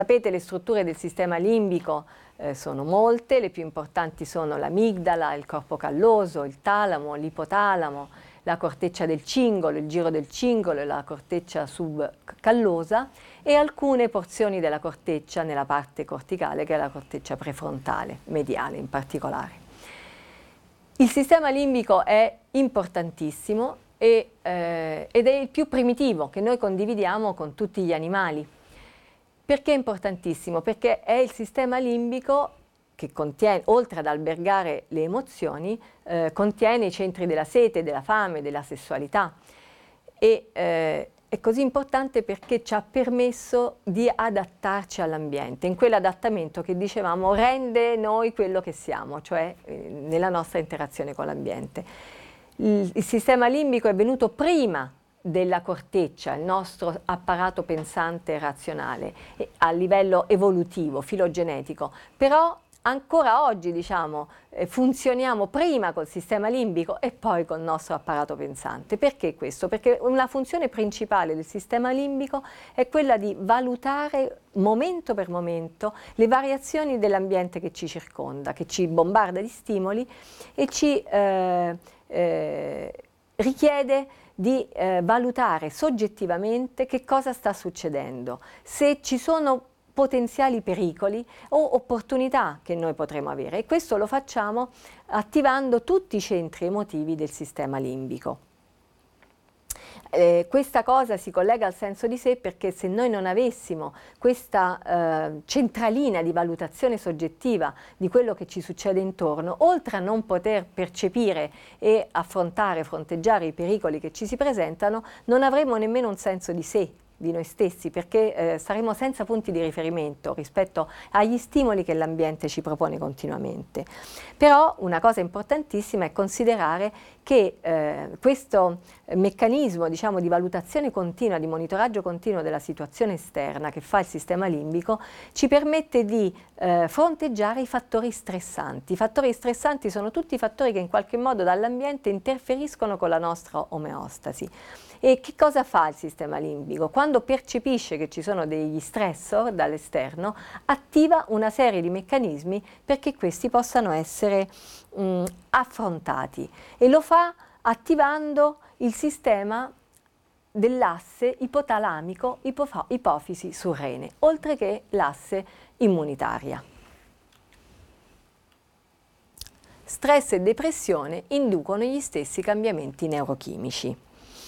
Sapete, le strutture del sistema limbico sono molte, le più importanti sono l'amigdala, il corpo calloso, il talamo, l'ipotalamo, la corteccia del cingolo, il giro del cingolo e la corteccia subcallosa e alcune porzioni della corteccia nella parte corticale, che è la corteccia prefrontale, mediale in particolare. Il sistema limbico è importantissimo ed è il più primitivo che noi condividiamo con tutti gli animali. Perché è importantissimo? Perché è il sistema limbico che contiene, oltre ad albergare le emozioni, contiene i centri della sete, della fame, della sessualità. E è così importante perché ci ha permesso di adattarci all'ambiente, in quell'adattamento che dicevamo rende noi quello che siamo, cioè nella nostra interazione con l'ambiente. Il sistema limbico è venuto prima della corteccia, il nostro apparato pensante e razionale, a livello evolutivo, filogenetico, però ancora oggi funzioniamo prima col sistema limbico e poi col nostro apparato pensante. Perché questo? Perché una funzione principale del sistema limbico è quella di valutare momento per momento le variazioni dell'ambiente che ci circonda, che ci bombarda di stimoli e ci richiede di valutare soggettivamente che cosa sta succedendo, se ci sono potenziali pericoli o opportunità che noi potremo avere, e questo lo facciamo attivando tutti i centri emotivi del sistema limbico. Questa cosa si collega al senso di sé perché se noi non avessimo questa centralina di valutazione soggettiva di quello che ci succede intorno, oltre a non poter percepire e affrontare, fronteggiare i pericoli che ci si presentano, non avremo nemmeno un senso di sé, di noi stessi, perché saremo senza punti di riferimento rispetto agli stimoli che l'ambiente ci propone continuamente. Però una cosa importantissima è considerare che questo meccanismo di valutazione continua, di monitoraggio continuo della situazione esterna che fa il sistema limbico ci permette di fronteggiare i fattori stressanti. I fattori stressanti sono tutti i fattori che in qualche modo dall'ambiente interferiscono con la nostra omeostasi. E che cosa fa il sistema limbico? Quando percepisce che ci sono degli stressor dall'esterno, attiva una serie di meccanismi perché questi possano essere affrontati, e lo fa attivando il sistema dell'asse ipotalamico, ipofisi surrene, oltre che l'asse immunitaria. Stress e depressione inducono gli stessi cambiamenti neurochimici.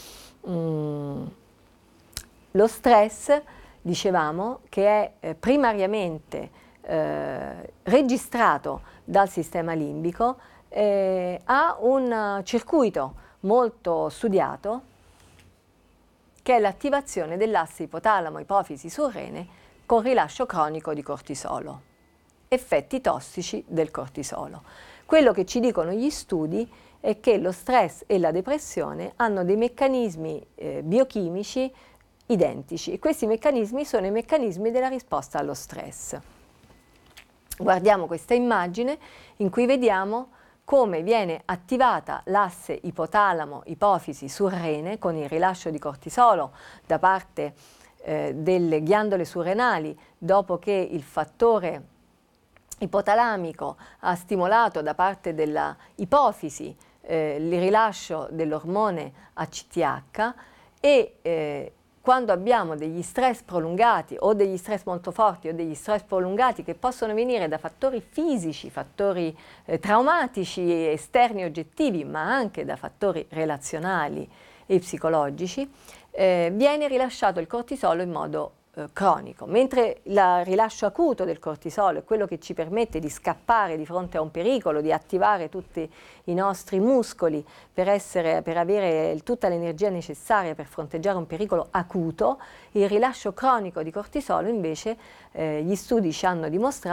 Lo stress, dicevamo, che è primariamente registrato dal sistema limbico, ha un circuito molto studiato che è l'attivazione dell'asse ipotalamo-ipofisi surrene con rilascio cronico di cortisolo, effetti tossici del cortisolo. Quello che ci dicono gli studi è che lo stress e la depressione hanno dei meccanismi biochimici identici, e questi meccanismi sono i meccanismi della risposta allo stress. Guardiamo questa immagine in cui vediamo come viene attivata l'asse ipotalamo-ipofisi surrene con il rilascio di cortisolo da parte delle ghiandole surrenali dopo che il fattore ipotalamico ha stimolato da parte della ipofisi il rilascio dell'ormone ACTH, e quando abbiamo degli stress prolungati o degli stress molto forti o degli stress prolungati che possono venire da fattori fisici, fattori traumatici esterni oggettivi, ma anche da fattori relazionali e psicologici, viene rilasciato il cortisolo in modo cronico, mentre il rilascio acuto del cortisolo è quello che ci permette di scappare di fronte a un pericolo, di attivare tutti i nostri muscoli per avere tutta l'energia necessaria per fronteggiare un pericolo acuto. Il rilascio cronico di cortisolo invece gli studi ci hanno dimostrato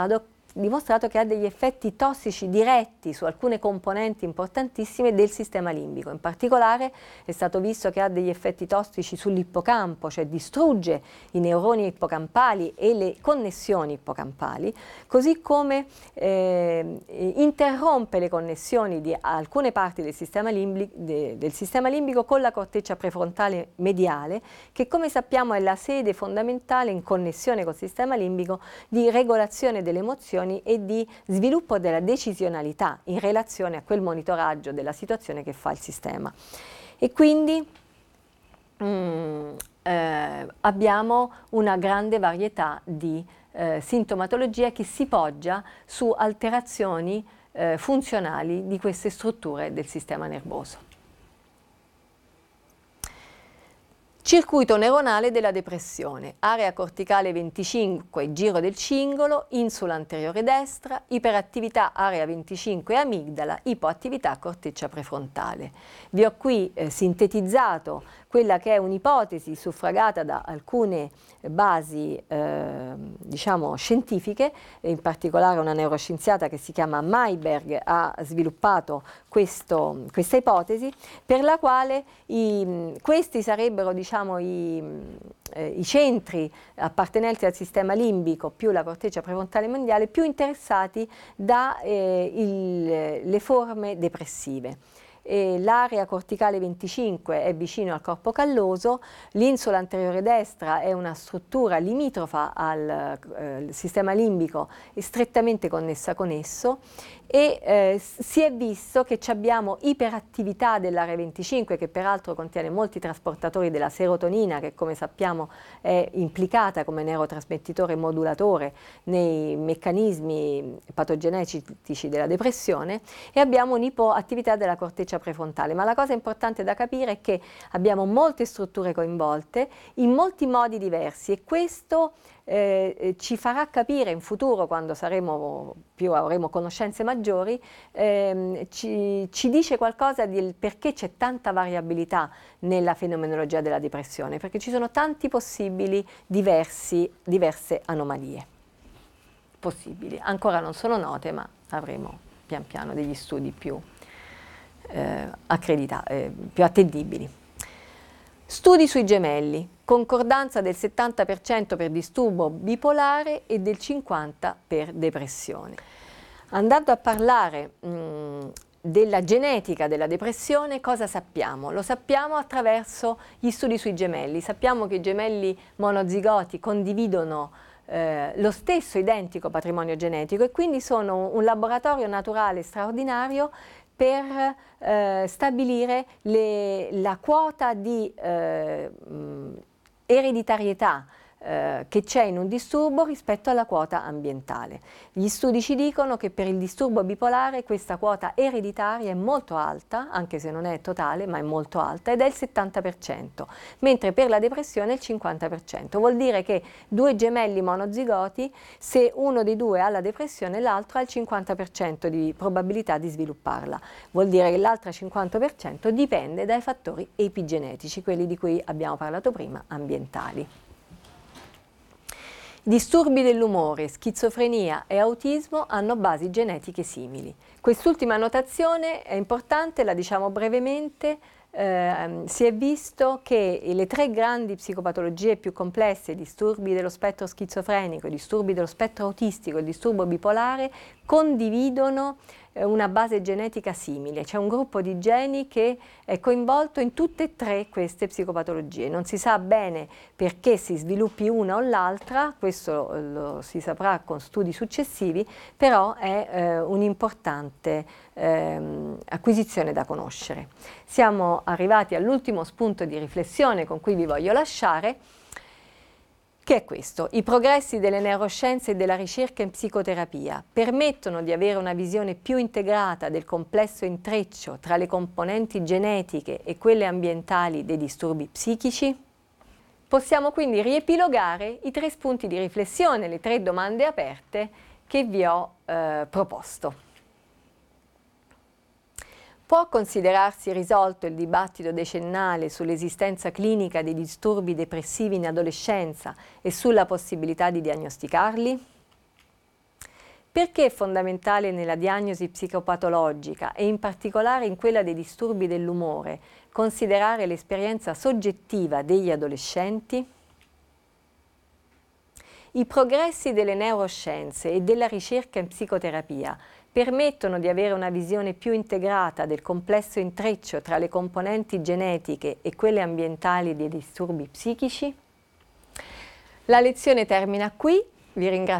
dimostrato che ha degli effetti tossici diretti su alcune componenti importantissime del sistema limbico. In particolare è stato visto che ha degli effetti tossici sull'ippocampo, cioè distrugge i neuroni ippocampali e le connessioni ippocampali, così come interrompe le connessioni di alcune parti del sistema limbico con la corteccia prefrontale mediale, che come sappiamo è la sede fondamentale in connessione col sistema limbico di regolazione delle emozioni e di sviluppo della decisionalità in relazione a quel monitoraggio della situazione che fa il sistema. E quindi abbiamo una grande varietà di sintomatologia che si poggia su alterazioni funzionali di queste strutture del sistema nervoso. Circuito neuronale della depressione, area corticale 25, giro del cingolo, insula anteriore destra, iperattività area 25 amigdala, ipoattività corteccia prefrontale. Vi ho qui sintetizzato quella che è un'ipotesi suffragata da alcune basi diciamo scientifiche, in particolare una neuroscienziata che si chiama Mayberg ha sviluppato questa ipotesi, per la quale questi sarebbero diciamo i centri appartenenti al sistema limbico più la corteccia prefrontale mondiale più interessati dalle forme depressive. L'area corticale 25 è vicino al corpo calloso, l'insula anteriore destra è una struttura limitrofa al sistema limbico e strettamente connessa con esso, e si è visto che abbiamo iperattività dell'area 25, che peraltro contiene molti trasportatori della serotonina, che come sappiamo è implicata come neurotrasmettitore modulatore nei meccanismi patogenetici della depressione, e abbiamo un'ipoattività della corteccia prefrontale. Ma la cosa importante da capire è che abbiamo molte strutture coinvolte in molti modi diversi, e questo ci farà capire in futuro, quando avremo conoscenze maggiori, ci dice qualcosa del perché c'è tanta variabilità nella fenomenologia della depressione, perché ci sono tanti possibili diverse anomalie possibili. Ancora non sono note, ma avremo pian piano degli studi più più attendibili. Studi sui gemelli, concordanza del 70% per disturbo bipolare e del 50% per depressione. Andando a parlare della genetica della depressione, cosa sappiamo? Lo sappiamo attraverso gli studi sui gemelli. Sappiamo che i gemelli monozigoti condividono lo stesso identico patrimonio genetico, e quindi sono un laboratorio naturale straordinario per stabilire la quota di ereditarietà che c'è in un disturbo rispetto alla quota ambientale. Gli studi ci dicono che per il disturbo bipolare questa quota ereditaria è molto alta, anche se non è totale, ma è molto alta, ed è il 70%, mentre per la depressione è il 50%. Vuol dire che due gemelli monozigoti, se uno dei due ha la depressione, l'altro ha il 50% di probabilità di svilupparla. Vuol dire che l'altro 50% dipende dai fattori epigenetici, quelli di cui abbiamo parlato prima, ambientali. Disturbi dell'umore, schizofrenia e autismo hanno basi genetiche simili. Quest'ultima notazione è importante, la diciamo brevemente. Si è visto che le tre grandi psicopatologie più complesse, i disturbi dello spettro schizofrenico, i disturbi dello spettro autistico e il disturbo bipolare, condividono una base genetica simile. C'è un gruppo di geni che è coinvolto in tutte e tre queste psicopatologie. Non si sa bene perché si sviluppi una o l'altra, questo lo si saprà con studi successivi, però è un'importante acquisizione da conoscere. Siamo arrivati all'ultimo spunto di riflessione con cui vi voglio lasciare, che è questo: i progressi delle neuroscienze e della ricerca in psicoterapia permettono di avere una visione più integrata del complesso intreccio tra le componenti genetiche e quelle ambientali dei disturbi psichici? Possiamo quindi riepilogare i tre spunti di riflessione, le tre domande aperte che vi ho proposto. Può considerarsi risolto il dibattito decennale sull'esistenza clinica dei disturbi depressivi in adolescenza e sulla possibilità di diagnosticarli? Perché è fondamentale nella diagnosi psicopatologica e in particolare in quella dei disturbi dell'umore considerare l'esperienza soggettiva degli adolescenti? I progressi delle neuroscienze e della ricerca in psicoterapia permettono di avere una visione più integrata del complesso intreccio tra le componenti genetiche e quelle ambientali dei disturbi psichici? La lezione termina qui, vi ringrazio.